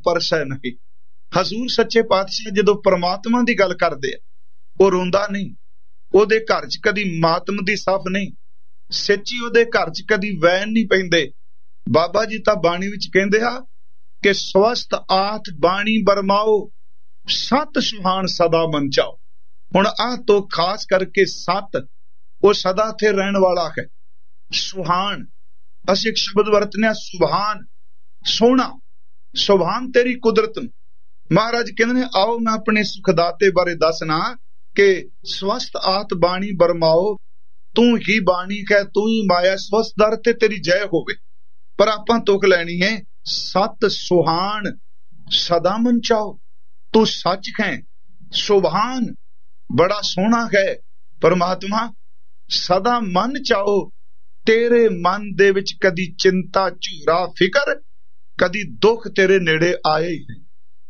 ਪਰਸੈ ਨਹੀਂ। ਹਜ਼ੂਰ ਸੱਚੇ ਪਾਤਸ਼ਾਹ ਜਦੋਂ ਪਰਮਾਤਮਾ ਦੀ ਗੱਲ ਕਰਦੇ ਆ, ਉਹ ਰੋਂਦਾ ਨਹੀਂ, ਉਹਦੇ ਘਰ 'ਚ ਕਦੀ ਮਾਤਮ ਦੀ ਸਫ ਨਹੀਂ, ਸੱਚੀ ਉਹਦੇ ਘਰ 'ਚ ਕਦੀ ਵੈਣ ਨਹੀਂ ਪੈਂਦੇ। ਬਾਬਾ ਜੀ ਤਾਂ ਬਾਣੀ ਵਿੱਚ ਕਹਿੰਦੇ ਆ ਕਿ ਸਵਸਤ ਆਥ ਬਾਣੀ ਬਰਮਾਓ, ਸਤ ਸੁਹਾਣ ਸਦਾ ਮਨ ਚਾਓ। ਹੁਣ ਆਹ ਤੋਂ ਖਾਸ ਕਰਕੇ ਸਤ, ਉਹ ਸਦਾ ਥੇ ਰਹਿਣ ਵਾਲਾ ਹੈ। ਸੁਹਾਣ, ਅਸੀਂ ਇੱਕ ਸ਼ਬਦ ਵਰਤਨੇ ਆ, ਸੁਭਾਨ, ਸੋਹਣਾ, ਸੁਭਾਨ ਤੇਰੀ ਕੁਦਰਤ ਨੂੰ। ਮਹਾਰਾਜ ਕਹਿੰਦੇ ਨੇ ਆਓ ਮੈਂ ਆਪਣੇ ਸੁਖਦਾਤੇ ਬਾਰੇ ਦੱਸਣਾ ਕਿ ਸਵਸਤ ਆਤ ਬਾਣੀ ਬਰਮਾਓ, ਤੂੰ ਹੀ ਬਾਣੀ ਹੈ, ਤੂੰ ਹੀ ਮਾਇਆ, ਸਵਸਤ ਦਰ ਤੇ ਤੇਰੀ ਜੈ ਹੋਵੇ। ਪਰ ਆਪਾਂ ਤੁਕ ਲੈਣੀ ਹੈ ਸਤ ਸੁਹਾਣ ਸਦਾ ਮਨ ਚਾਓ, ਤੂੰ ਸੱਚ ਹੈ, ਸੁਭਾਨ ਬੜਾ ਸੋਹਣਾ ਹੈ ਪਰਮਾਤਮਾ, ਸਦਾ ਮਨ ਚਾਓ, ਤੇਰੇ ਮਨ ਦੇ ਵਿੱਚ ਕਦੀ ਚਿੰਤਾ, ਝੂਰਾ, ਫਿਕਰ, ਕਦੀ ਦੁੱਖ ਤੇਰੇ ਨੇੜੇ ਆਏ ਹੀ ਨਹੀਂ।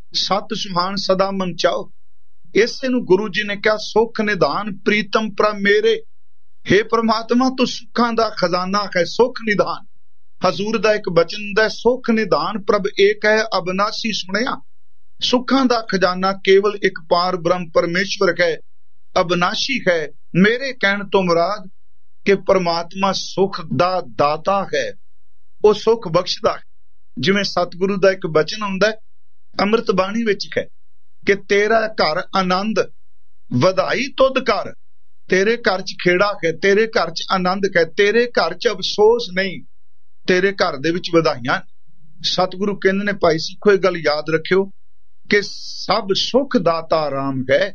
ਸਤ ਸੁਹਾਣ ਸਦਾ ਮਨ ਚਾਓ। ਇਸੇ ਨੂੰ ਗੁਰੂ ਜੀ ਨੇ ਕਿਹਾ ਸੁਖ ਨਿਧਾਨ ਪ੍ਰੀਤਮ ਪ੍ਰਭ ਮੇਰੇ। ਹੇ ਪ੍ਰਮਾਤਮਾ ਤੂੰ ਸੁੱਖਾਂ ਦਾ ਖਜ਼ਾਨਾ ਹੈ, ਸੁਖ ਨਿਧਾਨ। ਹਜ਼ੂਰ ਦਾ ਇੱਕ ਬਚਨ ਹੁੰਦਾ, ਸੁਖ ਨਿਧਾਨ ਪ੍ਰਭ ਏਕ ਹੈ ਅਬਨਾਸੀ ਸੁਣਿਆ। ਸੁੱਖਾਂ ਦਾ ਖਜ਼ਾਨਾ ਕੇਵਲ ਇੱਕ ਪਾਰ ਬ੍ਰਹਮ ਪਰਮੇਸ਼ਵਰ ਹੈ, ਅਬਨਾਸ਼ੀ ਹੈ। ਮੇਰੇ ਕਹਿਣ ਤੋਂ ਮੁਰਾਦ ਕਿ ਪਰਮਾਤਮਾ ਸੁਖ ਦਾ ਦਾਤਾ ਹੈ, ਉਹ ਸੁਖ ਬਖਸ਼ਦਾ ਹੈ। ਜਿਵੇਂ ਸਤਿਗੁਰੂ ਦਾ ਇੱਕ ਬਚਨ ਹੁੰਦਾ ਹੈ ਅੰਮ੍ਰਿਤ ਬਾਣੀ ਵਿੱਚ ਹੈ ਕਿ ਤੇਰਾ ਘਰ ਆਨੰਦ ਵਧਾਈ ਤੁਧ ਕਰ। ਤੇਰੇ ਘਰ 'ਚ ਖੇੜਾ ਹੈ, ਤੇਰੇ ਘਰ 'ਚ ਆਨੰਦ ਹੈ, ਤੇਰੇ ਘਰ 'ਚ ਅਫਸੋਸ ਨਹੀਂ, ਤੇਰੇ ਘਰ ਦੇ ਵਿੱਚ ਵਧਾਈਆਂ। ਸਤਿਗੁਰੂ ਕਹਿੰਦੇ ਨੇ ਭਾਈ ਸਿੱਖੋ ਇਹ ਗੱਲ ਯਾਦ ਰੱਖਿਓ ਕਿ ਸਭ ਸੁਖ ਦਾਤਾ ਰਾਮ ਹੈ,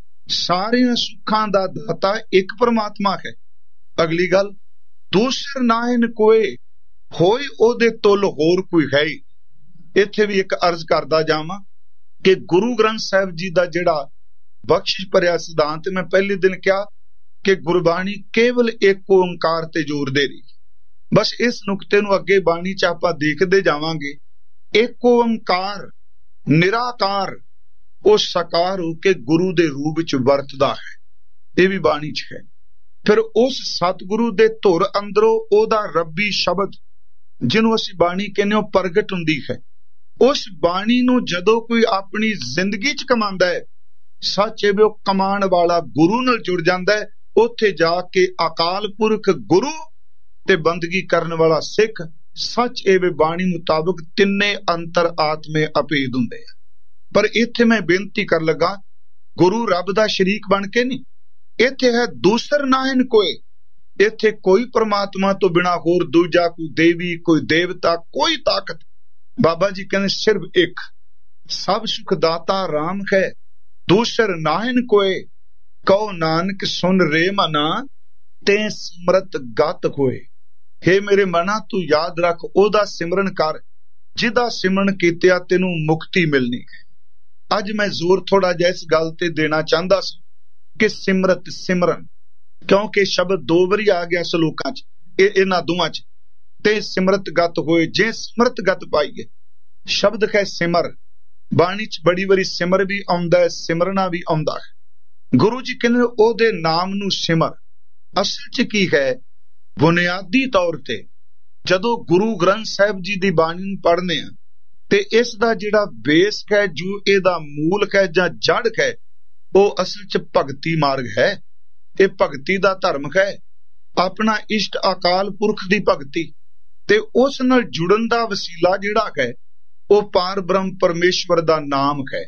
ਸਾਰਿਆਂ ਸੁੱਖਾਂ ਦਾ ਦਾਤਾ ਇੱਕ ਪਰਮਾਤਮਾ ਹੈ। ਅਗਲੀ ਗੱਲ, ਦੂਸਰ ਨਾਹਿਨ ਕੋਏ, ਹੋਈ ਉਹਦੇ ਤੁਲ ਹੋਰ ਕੋਈ ਹੈ ਹੀ। ਇੱਥੇ ਵੀ ਇੱਕ ਅਰਜ਼ ਕਰਦਾ ਜਾਵਾਂ ਕਿ ਗੁਰੂ ਗ੍ਰੰਥ ਸਾਹਿਬ ਜੀ ਦਾ ਜਿਹੜਾ ਬਖਸ਼ਿਸ਼ ਭਰਿਆ ਸਿਧਾਂਤ, ਮੈਂ ਪਹਿਲੇ ਦਿਨ ਕਿਹਾ ਕਿ ਗੁਰਬਾਣੀ ਕੇਵਲ ਇੱਕ ਓੰਕਾਰ ਤੇ ਜ਼ੋਰ ਦੇ ਰਹੀ। ਬਸ ਇਸ ਨੁਕਤੇ ਨੂੰ ਅੱਗੇ ਬਾਣੀ 'ਚ ਆਪਾਂ ਦੇਖਦੇ ਜਾਵਾਂਗੇ। ਇੱਕ ਓੰਕਾਰ ਨਿਰਾਕਾਰ, ਉਹ ਸਾਕਾਰ ਹੋ ਕੇ ਗੁਰੂ ਦੇ ਰੂਪ ਵਿੱਚ ਵਰਤਦਾ ਹੈ, ਇਹ ਵੀ ਬਾਣੀ 'ਚ ਹੈ। ਫਿਰ ਉਸ ਸਤਿਗੁਰੂ ਦੇ ਧੁਰ ਅੰਦਰੋਂ ਉਹਦਾ ਰੱਬੀ ਸ਼ਬਦ, ਜਿਹਨੂੰ ਅਸੀਂ ਬਾਣੀ ਕਹਿੰਦੇ, ਉਹ ਪ੍ਰਗਟ ਹੁੰਦੀ ਹੈ। ਉਸ ਬਾਣੀ ਨੂੰ ਜਦੋਂ ਕੋਈ ਆਪਣੀ ਜ਼ਿੰਦਗੀ 'ਚ ਕਮਾਉਂਦਾ ਹੈ, ਸੱਚ ਇਹ ਵੀ ਉਹ ਕਮਾਉਣ ਵਾਲਾ ਗੁਰੂ ਨਾਲ ਜੁੜ ਜਾਂਦਾ ਹੈ। ਉੱਥੇ ਜਾ ਕੇ ਅਕਾਲ ਪੁਰਖ ਗੁਰੂ ਤੇ ਬੰਦਗੀ ਕਰਨ ਵਾਲਾ ਸਿੱਖ, ਸੱਚ ਇਹ ਵੀ ਬਾਣੀ ਮੁਤਾਬਕ ਤਿੰਨੇ ਅੰਤਰ ਆਤਮੇ ਅਭੇਦ ਹੁੰਦੇ ਆ। ਪਰ ਇੱਥੇ ਮੈਂ ਬੇਨਤੀ ਕਰ ਲੱਗਾ, ਗੁਰੂ ਰੱਬ ਦਾ ਸ਼ਰੀਕ ਬਣ ਕੇ ਨਹੀਂ, ਇੱਥੇ ਹੈ ਦੂਸਰ ਨਾਹਿਨ ਕੋਏ। ਇੱਥੇ ਕੋਈ ਪਰਮਾਤਮਾ ਤੋਂ ਬਿਨਾਂ ਹੋਰ ਦੂਜਾ, ਕੋਈ ਦੇਵੀ, ਕੋਈ ਦੇਵਤਾ, ਕੋਈ ਤਾਕਤ। ਬਾਬਾ ਜੀ ਕਹਿੰਦੇ ਸਿਰਫ ਇੱਕ, ਸਭ ਸੁਖ ਦਾਤਾ ਰਾਮ ਹੈ, ਦੂਸਰ ਨਾਹਿਨ ਕੋਏ। ਕਹੋ ਨਾਨਕ ਸੁਨ ਰੇ ਮਨਾ, ਤੇ ਸਿਮਰਤ ਗਤ ਹੋਏ। ਹੇ ਮੇਰੇ ਮਨਾ ਤੂੰ ਯਾਦ ਰੱਖ, ਉਹਦਾ ਸਿਮਰਨ ਕਰ ਜਿਹਦਾ ਸਿਮਰਨ ਕੀਤਿਆ ਤੈਨੂੰ ਮੁਕਤੀ ਮਿਲਣੀ ਹੈ। ਅੱਜ ਮੈਂ ਜ਼ੋਰ ਥੋੜਾ ਜਿਹਾ ਇਸ ਗੱਲ ਤੇ ਦੇਣਾ ਚਾਹੁੰਦਾ ਸੀ ਕਿ ਸਿਮਰਤ, ਸਿਮਰਨ, ਕਿਉਂਕਿ ਸ਼ਬਦ ਦੋ ਵਾਰੀ ਆ ਗਿਆ ਸਲੋਕਾਂ 'ਚ, ਇਹਨਾਂ ਦੋਵਾਂ 'ਚ, ਤੇ ਸਿਮਰਤ ਗਤ ਹੋਏ। ਜੇ ਸਿਮਰਤ ਗਤ ਪਾਈਏ, ਸ਼ਬਦ ਹੈ ਸਿਮਰ, ਬਾਣੀ 'ਚ ਬੜੀ ਵਾਰੀ ਸਿਮਰ ਵੀ ਆਉਂਦਾ ਹੈ, ਸਿਮਰਨਾ ਵੀ ਆਉਂਦਾ ਹੈ। ਗੁਰੂ ਜੀ ਕਹਿੰਦੇ ਉਹਦੇ ਨਾਮ ਨੂੰ ਸਿਮਰ। ਅਸਲ 'ਚ ਕੀ ਹੈ, ਬੁਨਿਆਦੀ ਤੌਰ ਤੇ ਜਦੋਂ ਗੁਰੂ ਗ੍ਰੰਥ ਸਾਹਿਬ ਜੀ ਦੀ ਬਾਣੀ ਨੂੰ ਪੜ੍ਹਨੇ ਆ ਤੇ ਇਸ ਦਾ ਜਿਹੜਾ ਬੇਸ ਹੈ, ਜੋ ਇਹਦਾ ਮੂਲ ਹੈ ਜਾਂ ਜੜ ਹੈ, ਉਹ ਅਸਲ 'ਚ ਭਗਤੀ ਮਾਰਗ ਹੈ। ਇਹ ਭਗਤੀ ਦਾ ਧਰਮ ਹੈ, ਆਪਣਾ ਇਸ਼ਟ ਅਕਾਲ ਪੁਰਖ ਦੀ ਭਗਤੀ, ਤੇ ਉਸ ਨਾਲ ਜੁੜਨ ਦਾ ਵਸੀਲਾ ਜਿਹੜਾ ਹੈ ਉਹ ਪਾਰ ਬ੍ਰਹਮ ਪਰਮੇਸ਼ਵਰ ਦਾ ਨਾਮ ਹੈ।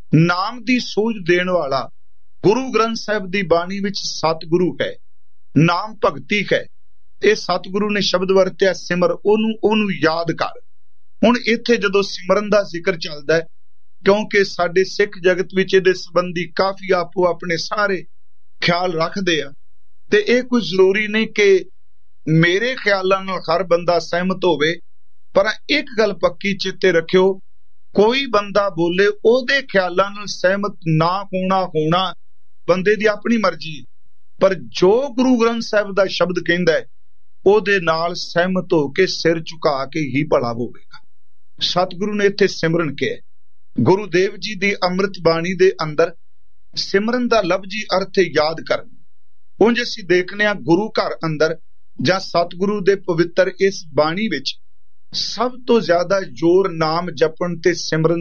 ਨਾਮ ਦੀ ਸੂਝ ਦੇਣ ਵਾਲਾ ਗੁਰੂ ਗ੍ਰੰਥ ਸਾਹਿਬ ਦੀ ਬਾਣੀ ਵਿੱਚ ਸਤਿਗੁਰੂ ਹੈ, ਨਾਮ ਭਗਤੀ ਹੈ। ਇਹ ਸਤਿਗੁਰੂ ਨੇ ਸ਼ਬਦ ਵਰਤਿਆ ਸਿਮਰ, ਉਹਨੂੰ ਯਾਦ ਕਰ। ਹੁਣ ਇੱਥੇ ਜਦੋਂ ਸਿਮਰਨ ਦਾ ਜ਼ਿਕਰ ਚੱਲਦਾ ਹੈ, ਕਿਉਂਕਿ ਸਾਡੇ ਸਿੱਖ ਜਗਤ ਵਿੱਚ ਇਹਦੇ ਸੰਬੰਧੀ ਕਾਫੀ ਆਪੋ ਆਪਣੇ ਸਾਰੇ ਖਿਆਲ ਰੱਖਦੇ ਆ, ਤੇ ਇਹ ਕੋਈ ਜ਼ਰੂਰੀ ਨਹੀਂ ਕਿ ਮੇਰੇ ਖਿਆਲਾਂ ਨਾਲ ਹਰ ਬੰਦਾ ਸਹਿਮਤ ਹੋਵੇ। ਪਰ ਇੱਕ ਗੱਲ ਪੱਕੀ ਚਿੱਤੇ ਰੱਖਿਓ, ਕੋਈ ਬੰਦਾ ਬੋਲੇ ਉਹਦੇ ਖਿਆਲਾਂ ਨਾਲ ਸਹਿਮਤ ਨਾ ਹੋਣਾ ਬੰਦੇ ਦੀ ਆਪਣੀ ਮਰਜ਼ੀ ਹੈ, ਪਰ ਜੋ ਗੁਰੂ ਗ੍ਰੰਥ ਸਾਹਿਬ ਦਾ ਸ਼ਬਦ ਕਹਿੰਦਾ ਹੈ ਉਹਦੇ ਨਾਲ ਸਹਿਮਤ ਹੋ ਕੇ ਸਿਰ ਝੁਕਾ ਕੇ ਹੀ ਭਲਾ ਹੋਵੇਗਾ। ਸਤਿਗੁਰੂ ਨੇ ਇੱਥੇ ਸਿਮਰਨ ਕਿਹਾ। ਗੁਰੂਦੇਵ ਜੀ ਦੀ ਅੰਮ੍ਰਿਤ ਬਾਣੀ ਦੇ ਅੰਦਰ ਸਿਮਰਨ ਦਾ ਲਫ਼ਜ਼ੀ ਅਰਥ ਯਾਦ ਕਰਨਾ। ਉਂਝ ਅਸੀਂ ਦੇਖਦੇ ਹਾਂ ਗੁਰੂ ਘਰ ਅੰਦਰ ਜਾਂ ਸਤਿਗੁਰੂ ਦੇ ਪਵਿੱਤਰ ਇਸ ਬਾਣੀ ਵਿੱਚ ਸਭ ਤੋਂ ਜ਼ਿਆਦਾ ਜ਼ੋਰ ਨਾਮ ਜਪਣ ਤੇ ਸਿਮਰਨ